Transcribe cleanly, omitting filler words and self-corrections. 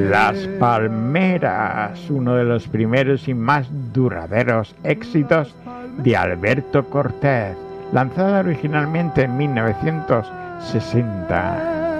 Las Palmeras, uno de los primeros y más duraderos éxitos de Alberto Cortés, lanzada originalmente en 1960.